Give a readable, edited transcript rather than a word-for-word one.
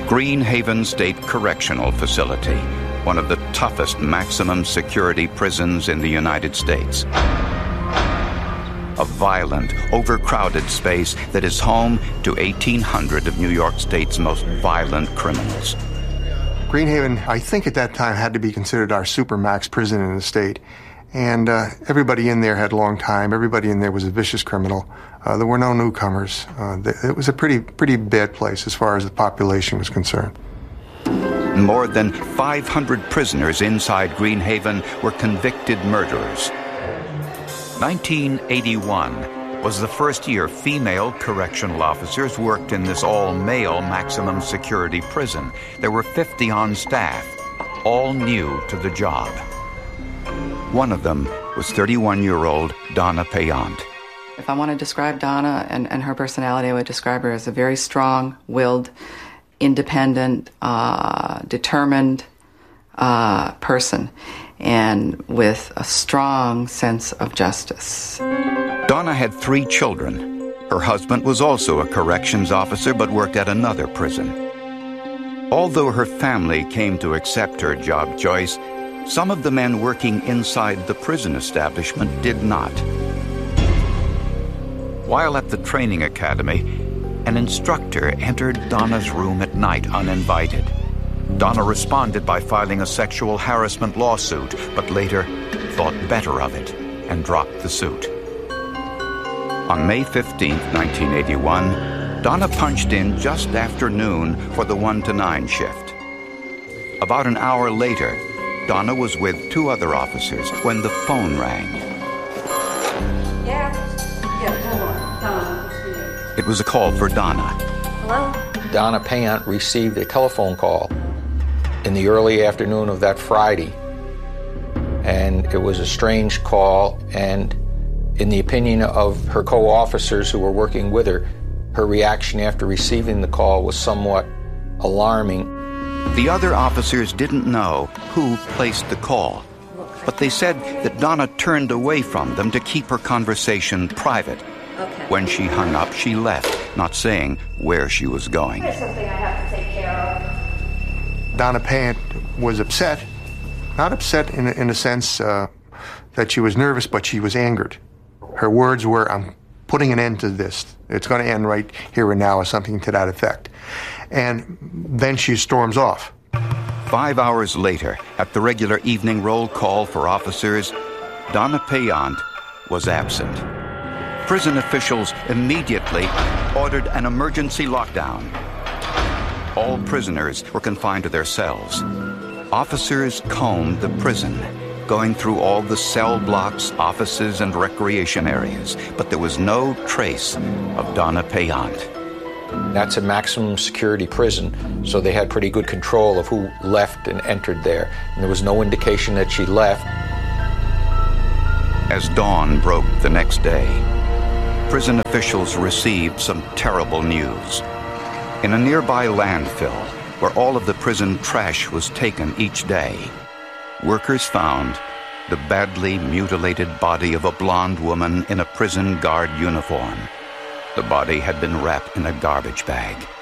Green Haven State Correctional Facility, one of the toughest maximum security prisons in the United States. A violent, overcrowded space that is home to 1,800 of New York State's most violent criminals. Green Haven, I think at that time, had to be considered our supermax prison in the state. And everybody in there had long time. Everybody in there was a vicious criminal. There were no newcomers. It was a pretty bad place as far as the population was concerned. More than 500 prisoners inside Green Haven were convicted murderers. 1981 was the first year female correctional officers worked in this all-male maximum security prison. There were 50 on staff, all new to the job. One of them was 31-year-old Donna Payant. If I want to describe Donna and her personality, I would describe her as a very strong-willed, independent, determined person, and with a strong sense of justice. Donna had 3 children. Her husband was also a corrections officer but worked at another prison. Although her family came to accept her job choice, some of the men working inside the prison establishment did not. While at the training academy, an instructor entered Donna's room at night uninvited. Donna responded by filing a sexual harassment lawsuit, but later thought better of it and dropped the suit. On May 15, 1981, Donna punched in just after noon for the 1 to 9 shift. About an hour later, Donna was with 2 other officers when the phone rang. Yeah, hold on. Donna, it's for you. It was a call for Donna. Hello? Donna Payant received a telephone call in the early afternoon of that Friday. And it was a strange call, and in the opinion of her co-officers who were working with her, her reaction after receiving the call was somewhat alarming. The other officers didn't know who placed the call, but they said that Donna turned away from them to keep her conversation private. Okay. When she hung up, she left, not saying where she was going. There's something I have to take care of. Donna Payant was upset. Not upset in a sense that she was nervous, but she was angered. Her words were, "I'm putting an end to this. It's going to end right here and now," or something to that effect. And then she storms off. 5 hours later, at the regular evening roll call for officers, Donna Payant was absent. Prison officials immediately ordered an emergency lockdown. All prisoners were confined to their cells. Officers combed the prison, going through all the cell blocks, offices, and recreation areas, but there was no trace of Donna Payant. That's a maximum security prison, so they had pretty good control of who left and entered there. And there was no indication that she left. As dawn broke the next day, prison officials received some terrible news. In a nearby landfill, where all of the prison trash was taken each day, workers found the badly mutilated body of a blonde woman in a prison guard uniform. The body had been wrapped in a garbage bag.